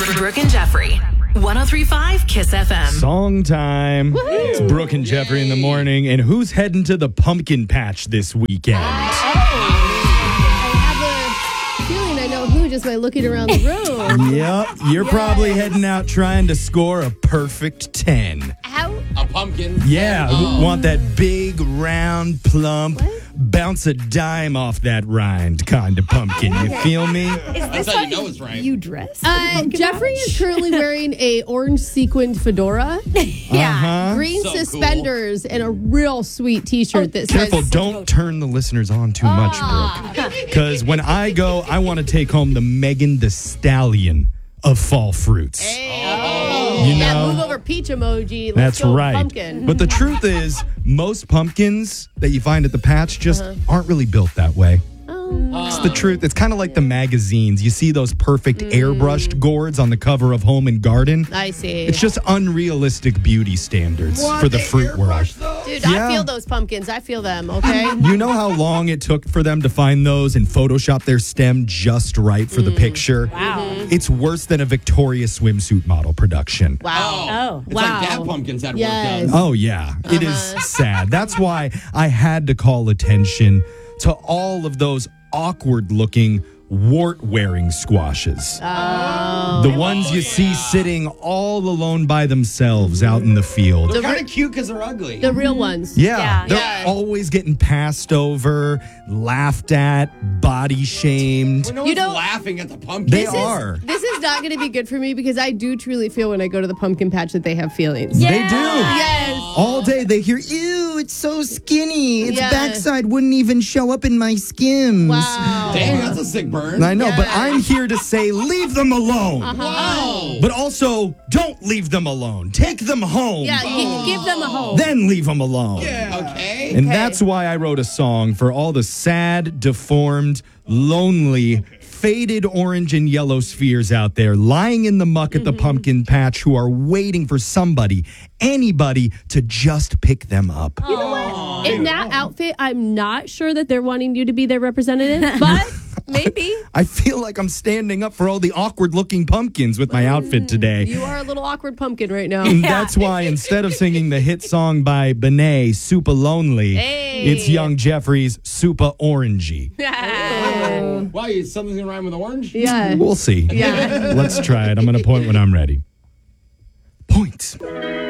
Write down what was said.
Brooke and Jeffrey. 103.5 Kiss FM. Song time. It's Brooke and Jeffrey in the morning. And who's heading to the pumpkin patch this weekend? I know who just by looking around the room. Yep. You're probably heading out trying to score a perfect 10. How? A pumpkin? Yeah. Want that big, round, plump, bounce a dime off that rind kind of pumpkin. You feel me? That's how you know it's right. You dress? Jeffrey is currently wearing a orange sequined fedora, green So suspenders, and a real sweet T-shirt that Careful, says... don't turn the listeners on too much, Brooke. Because when I go, I want to take home the Megan Thee Stallion of fall fruits. You Yeah, know? move over peach emoji. Let's That's go right. Pumpkin. But the truth is, most pumpkins that you find at the patch just aren't really built that way. It's the truth. It's kind of like the magazines. You see those perfect airbrushed gourds on the cover of Home and Garden. I see. It's just unrealistic beauty standards for the fruit world. Dude, Yeah. I feel those pumpkins. I feel them, okay? You know how long it took for them to find those and Photoshop their stem just right for the picture? Wow. It's worse than a Victoria's swimsuit model production. Wow. It's like that pumpkins had Yes. work done. Oh, yeah. It is sad. That's why I had to call attention to all of those awkward-looking wart-wearing squashes. The ones you see sitting all alone by themselves out in the field. They're kind of cute because they're ugly. The real ones. Yeah, they're Yeah. always getting passed over, laughed at, body shamed. No You one's know- laughing at the pumpkin. They are. This is not going to be good for me because I do truly feel when I go to the pumpkin patch that they have feelings. They do. Yes. All day they hear, ew, it's so skinny. Its Yeah. backside wouldn't even show up in my skims. Wow. Dang, that's a sick burn. I know, but Yeah. I'm here to say, leave them alone. Wow. But also, don't leave them alone. Take them home. Yeah, give them a home. Then leave them alone. Okay. And that's why I wrote a song for all the sad, deformed, lonely, faded orange and yellow spheres out there lying in the muck at the pumpkin patch who are waiting for somebody, anybody, to just pick them up. You know what? In that outfit, I'm not sure that they're wanting you to be their representative, but maybe. I feel like I'm standing up for all the awkward looking pumpkins with my outfit today. You are a little awkward pumpkin right now. And that's why instead of singing the hit song by Benet, Super Lonely, Hey. it's Young Jeffrey's Super Orangey. Wow, something's going to rhyme with orange? Yeah. We'll see. Yeah. Let's try it. I'm going to point when I'm ready. Point.